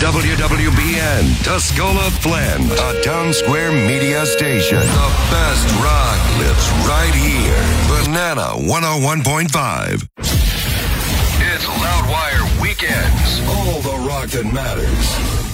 WWBN, Tuscola Flint, a Town Square media station. The best rock lives right here. Banana 101.5. It's Loudwire Weekends. All the rock that matters.